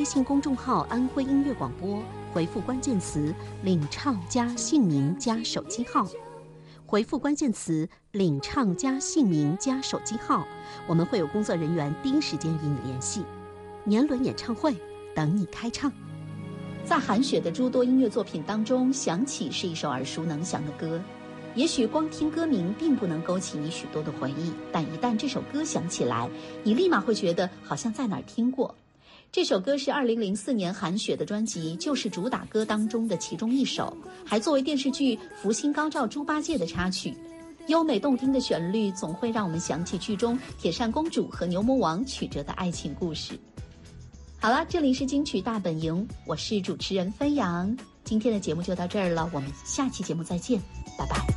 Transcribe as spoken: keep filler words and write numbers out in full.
信公众号“安徽音乐广播”，回复关键词“领唱”加姓名加手机号。回复关键词“领唱”加姓名加手机号，我们会有工作人员第一时间与你联系。年轮演唱会等你开唱。在韩雪的诸多音乐作品当中，《想起》是一首耳熟能详的歌。也许光听歌名并不能勾起你许多的回忆，但一旦这首歌响起来，你立马会觉得好像在哪儿听过。这首歌是二零零四年韩雪的专辑《就是主打歌》当中的其中一首，还作为电视剧《福星高照猪八戒》的插曲。优美动听的旋律总会让我们想起剧中铁扇公主和牛魔王曲折的爱情故事。好了，这里是金曲大本营，我是主持人飞扬。今天的节目就到这儿了，我们下期节目再见，拜拜。